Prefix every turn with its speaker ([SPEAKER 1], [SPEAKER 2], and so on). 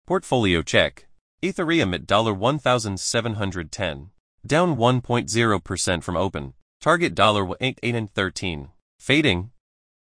[SPEAKER 1] Portfolio check. Ethereum at $1,710. Down 1.0% from open. Target $1.8813. Fading.